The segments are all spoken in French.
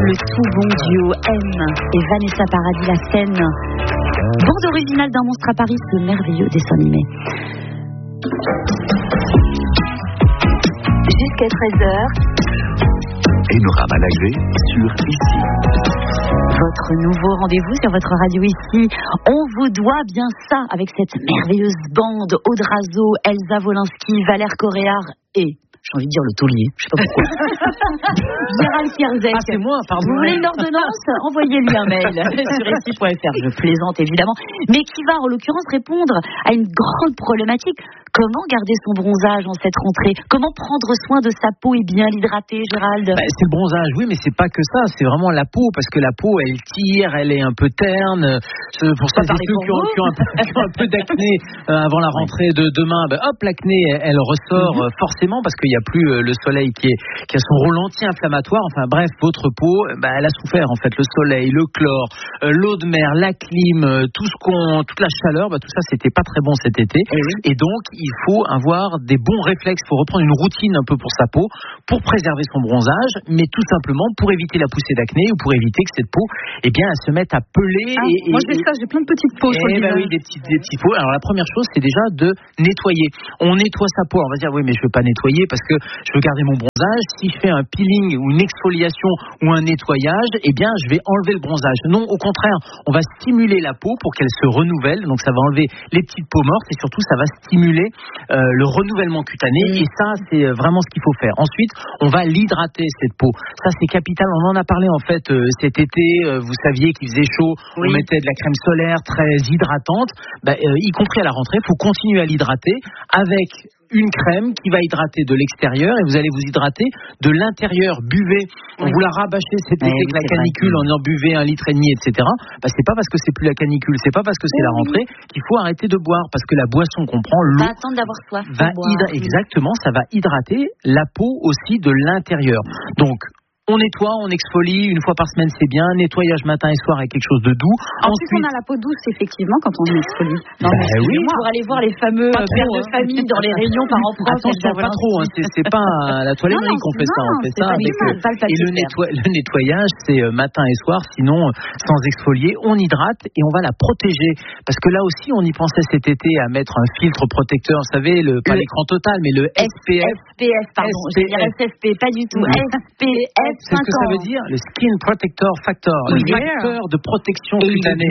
Le tout bon duo M et Vanessa Paradis La Seine. Bande originale d'un monstre à Paris, ce merveilleux dessin animé. Jusqu'à 13h. Panorama Lagré sur Ici. Votre nouveau rendez-vous sur votre radio Ici. On vous doit bien ça avec cette merveilleuse bande. Aude Razo, Elsa Wolinski, Valère Coréard et... j'ai envie de dire le taulier, je sais pas pourquoi. Gérald Kierzek. Ah, c'est moi, pardon. Vous voulez une ordonnance? Envoyez-lui un mail sur ici.fr. Je plaisante évidemment. Mais qui va en l'occurrence répondre à une grande problématique. Comment garder son bronzage en cette rentrée? Comment prendre soin de sa peau et bien l'hydrater, Gérald? C'est le bronzage, oui, mais c'est pas que ça. C'est vraiment la peau, parce que la peau, elle tire, elle est un peu terne. Pour ça, ceux qui ont un peu d'acné avant la rentrée de demain, hop, l'acné, elle ressort forcément, parce qu'il n'y a plus le soleil qui a son rôle anti-inflammatoire. Enfin bref, votre peau, elle a souffert en fait. Le soleil, le chlore, l'eau de mer, la clim, toute la chaleur, tout ça, c'était pas très bon cet été. Et donc, il faut avoir des bons réflexes. Il faut reprendre une routine un peu pour sa peau, pour préserver son bronzage, mais tout simplement pour éviter la poussée d'acné ou pour éviter que cette peau, elle se mette à peler. Moi, j'ai ça, j'ai plein de petites peaux sur le visage. Oui, des petites peaux. Alors la première chose, c'est déjà de nettoyer. On nettoie sa peau. On va se dire, oui, mais je veux pas nettoyer parce que je veux garder mon bronzage. Si je fais un peeling ou une exfoliation ou un nettoyage, je vais enlever le bronzage. Non, au contraire, on va stimuler la peau pour qu'elle se renouvelle. Donc ça va enlever les petites peaux mortes et surtout ça va stimuler le renouvellement cutané. Et ça, c'est vraiment ce qu'il faut faire. Ensuite, on va l'hydrater, cette peau. Ça, c'est capital. On en a parlé en fait cet été. Vous saviez qu'il faisait chaud. On mettait de la crème solaire très hydratante. Y compris à la rentrée, il faut continuer à l'hydrater avec une crème qui va hydrater de l'extérieur et vous allez vous hydrater de l'intérieur. Buvez, on vous l'a rabâché cet été avec la canicule en disant buvez 1,5 litre, etc. C'est pas parce que c'est plus la canicule, c'est pas parce que c'est la rentrée qu'il faut arrêter de boire, parce que la boisson qu'on prend, l'eau, va attendre d'avoir soif. Exactement, ça va hydrater la peau aussi de l'intérieur. Donc on nettoie, on exfolie, une fois par semaine c'est bien, nettoyage matin et soir avec quelque chose de doux. Ensuite on a la peau douce effectivement quand on exfolie. Pour aller voir les fameux pères de famille dans les réunions parents-prof. Attention, pas trop, c'est pas à la toilette qu'on fait ça, on fait ça avec le nettoyage, c'est matin et soir, sinon sans exfolier, on hydrate et on va la protéger. Parce que là aussi on y pensait cet été à mettre un filtre protecteur, vous savez, pas l'écran total, mais le SPF. Pardon, je vais dire SFP, pas du tout. SPF. C'est ce que ça veut dire, le Skin Protector Factor, le facteur de protection cutanée.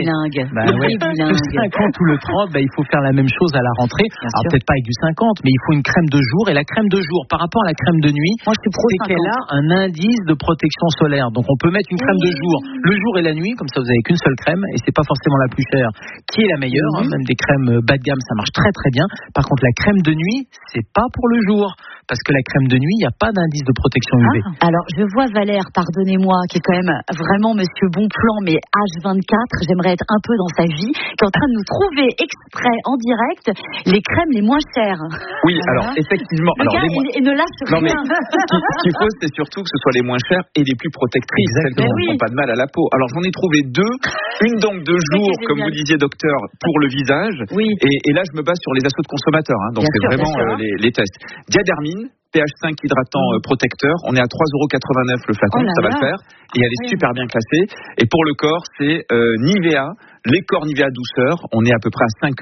Le 50 ou le 30, il faut faire la même chose à la rentrée. Alors peut-être pas avec du 50, mais il faut une crème de jour. Et la crème de jour, par rapport à la crème de nuit, c'est qu'elle a un indice de protection solaire. Donc on peut mettre une crème de jour le jour et la nuit, comme ça vous avez qu'une seule crème, et c'est pas forcément la plus chère qui est la meilleure. Même des crèmes bas de gamme, ça marche très très bien. Par contre, la crème de nuit, c'est pas pour le jour. Parce que la crème de nuit, il n'y a pas d'indice de protection UV. Alors, je vois Valère, pardonnez-moi, qui est quand même vraiment monsieur bon plan, mais H24, j'aimerais être un peu dans sa vie, qui est en train de nous trouver exprès en direct les crèmes les moins chères. Oui, alors effectivement. Il ne lâche rien. Mais ce qu'il faut, c'est surtout que ce soit les moins chères et les plus protectrices, celles qui ne font pas de mal à la peau. Alors, j'en ai trouvé deux. Une donc de jour, comme vous disiez, docteur, pour le visage. Et là, je me base sur les assos de consommateurs. Donc, c'est vraiment les tests. Diadermine, pH 5 hydratant protecteur, on est à 3,89 € le flacon, ça va le faire, et elle est super bien classée. Et pour le corps, c'est Nivea, les corps Nivea douceur, on est à peu près à 5 €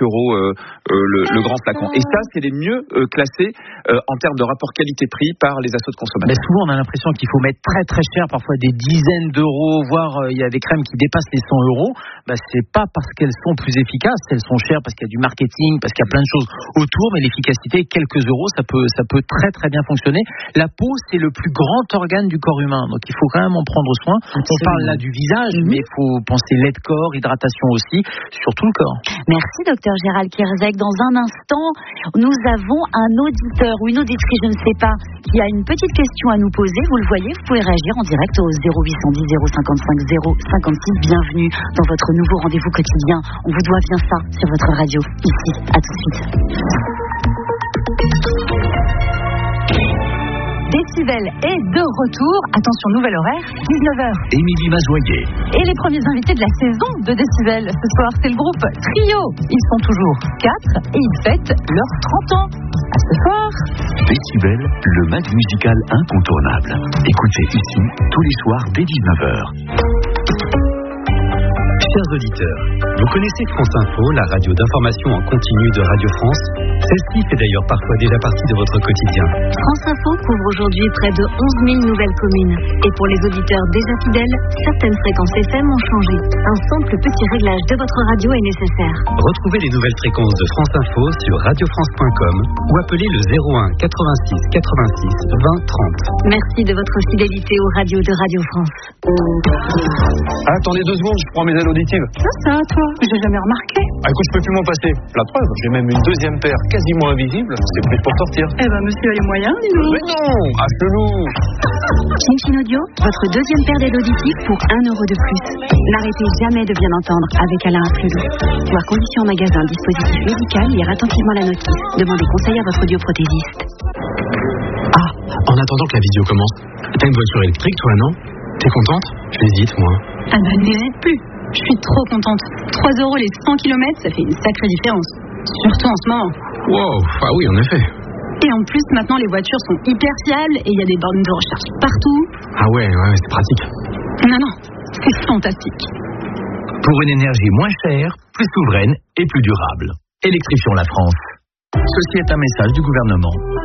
le grand flacon. Et ça, c'est les mieux classés en termes de rapport qualité-prix par les assos de consommateurs. Mais souvent, on a l'impression qu'il faut mettre très très cher, parfois des dizaines d'euros, voire il y a des crèmes qui dépassent les 100 €. C'est pas parce qu'elles sont plus efficaces, elles sont chères parce qu'il y a du marketing, parce qu'il y a plein de choses autour, mais l'efficacité, quelques euros, ça peut très très bien fonctionner. La peau, c'est le plus grand organe du corps humain, donc il faut quand même en prendre soin. On parle là du visage, mais il faut penser lait de corps, hydratation aussi, sur tout le corps. Merci docteur Gérald Kierzek. Dans un instant, nous avons un auditeur ou une auditrice, je ne sais pas, qui a une petite question à nous poser. Vous le voyez, vous pouvez réagir en direct au 0810 055 056. Bienvenue dans votre nouveau rendez-vous quotidien. On vous doit bien ça sur votre radio. Ici, à tout de suite. Décibel est de retour. Attention, nouvel horaire, 19h. Émilie Mazoyer. Et les premiers invités de la saison de Décibel ce soir, c'est le groupe Trio. Ils sont toujours 4 et ils fêtent leurs 30 ans. À ce soir. Décibel, le mag musical incontournable. Écoutez ici tous les soirs dès 19h. Chers auditeurs, vous connaissez France Info, la radio d'information en continu de Radio France. Celle-ci fait d'ailleurs parfois déjà partie de votre quotidien. France Info couvre aujourd'hui près de 11 000 nouvelles communes. Et pour les auditeurs déjà fidèles, certaines fréquences FM ont changé. Un simple petit réglage de votre radio est nécessaire. Retrouvez les nouvelles fréquences de France Info sur radiofrance.com ou appelez le 01 86 86 20 30. Merci de votre fidélité aux radios de Radio France. Attendez 2 secondes, je prends mes ailes auditives. Ça, toi, j'ai jamais remarqué. Écoute, je peux plus m'en passer. La preuve, j'ai même une deuxième paire quasiment invisible. C'est plus pour sortir. Eh ben, monsieur a les moyens, dis donc. Mais non, achetez-nous. Chinchin Audio, votre deuxième paire d'aides auditives pour 1 euro de plus. N'arrêtez jamais de bien entendre avec Alain Afflelou. Voir conditions en magasin, dispositif médical, lire attentivement la notice. Demandez conseil à votre audioprothésiste. Ah, en attendant que la vidéo commence, t'as une voiture électrique, toi, non? T'es contente? J'hésite, moi. Ah ben, n'hésite plus. Je suis trop contente. 3 euros les 100 km, ça fait une sacrée différence. Surtout en ce moment. Wow, ah oui, en effet. Et en plus, maintenant, les voitures sont hyper fiables et il y a des bornes de recharge partout. Ah ouais, c'est pratique. Non, c'est fantastique. Pour une énergie moins chère, plus souveraine et plus durable. Électrifions la France. Ceci est un message du gouvernement.